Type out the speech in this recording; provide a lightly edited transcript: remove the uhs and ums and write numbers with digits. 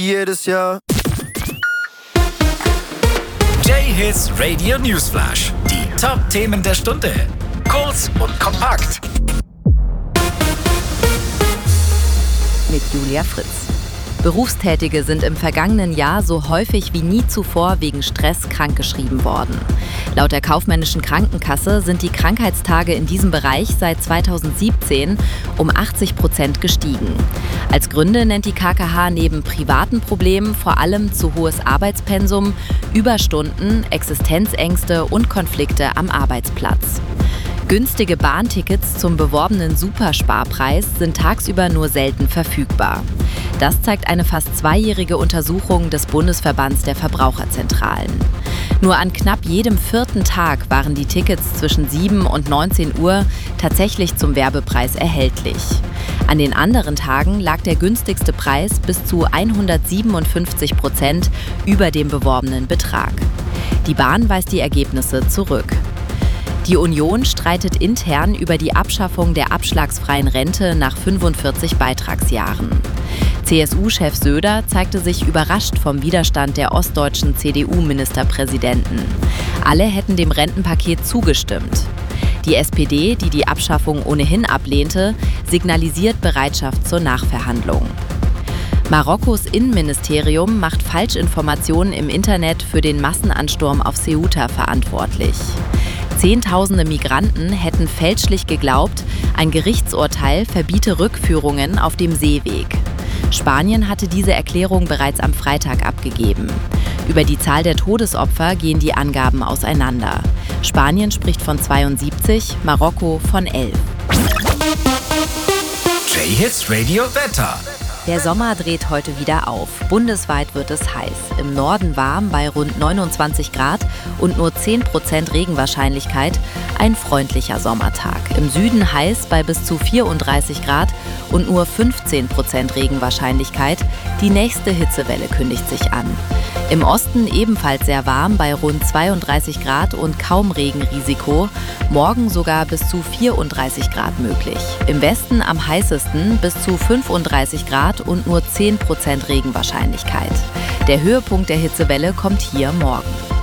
jedes Jahr. J-Hits Radio Newsflash. Die Top-Themen der Stunde. Kurz und kompakt. Mit Julia Fritz. Berufstätige sind im vergangenen Jahr so häufig wie nie zuvor wegen Stress krankgeschrieben worden. Laut der Kaufmännischen Krankenkasse sind die Krankheitstage in diesem Bereich seit 2017 um 80% gestiegen. Als Gründe nennt die KKH neben privaten Problemen vor allem zu hohes Arbeitspensum, Überstunden, Existenzängste und Konflikte am Arbeitsplatz. Günstige Bahntickets zum beworbenen Supersparpreis sind tagsüber nur selten verfügbar. Das zeigt eine fast zweijährige Untersuchung des Bundesverbands der Verbraucherzentralen. Nur an knapp jedem 4. Tag waren die Tickets zwischen 7 und 19 Uhr tatsächlich zum Werbepreis erhältlich. An den anderen Tagen lag der günstigste Preis bis zu 157% über dem beworbenen Betrag. Die Bahn weist die Ergebnisse zurück. Die Union streitet intern über die Abschaffung der abschlagsfreien Rente nach 45 Beitragsjahren. CSU-Chef Söder zeigte sich überrascht vom Widerstand der ostdeutschen CDU-Ministerpräsidenten. Alle hätten dem Rentenpaket zugestimmt. Die SPD, die die Abschaffung ohnehin ablehnte, signalisiert Bereitschaft zur Nachverhandlung. Marokkos Innenministerium macht Falschinformationen im Internet für den Massenansturm auf Ceuta verantwortlich. Zehntausende Migranten hätten fälschlich geglaubt, ein Gerichtsurteil verbiete Rückführungen auf dem Seeweg. Spanien hatte diese Erklärung bereits am Freitag abgegeben. Über die Zahl der Todesopfer gehen die Angaben auseinander. Spanien spricht von 72, Marokko von 11. J-Hits Radio Wetter. Der Sommer dreht heute wieder auf. Bundesweit wird es heiß. Im Norden warm bei rund 29 Grad und nur 10% Regenwahrscheinlichkeit. Ein freundlicher Sommertag. Im Süden heiß bei bis zu 34 Grad und nur 15% Regenwahrscheinlichkeit. Die nächste Hitzewelle kündigt sich an. Im Osten ebenfalls sehr warm bei rund 32 Grad und kaum Regenrisiko. Morgen sogar bis zu 34 Grad möglich. Im Westen am heißesten bis zu 35 Grad und nur 10% Regenwahrscheinlichkeit. Der Höhepunkt der Hitzewelle kommt hier morgen.